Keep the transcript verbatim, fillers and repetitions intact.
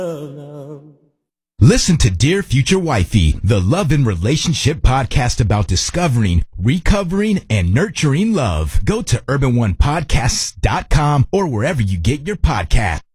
Listen to Dear Future Wifey, the love and relationship podcast about discovering, recovering, and nurturing love. Go to urban one podcasts dot com or wherever you get your podcast.